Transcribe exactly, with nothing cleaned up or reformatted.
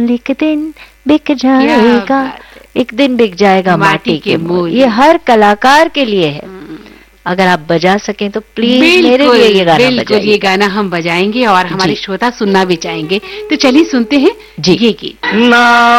एक दिन बिक जाएगा, एक दिन बिक जाएगा माटी के मूल। ये हर कलाकार के लिए है। अगर आप बजा सकें तो प्लीज मेरे लिए ये गाना बजाइए। बिल्कुल, ये गाना हम बजाएंगे और हमारे श्रोता सुनना भी चाहेंगे। तो चलिए सुनते हैं जी ये गीत।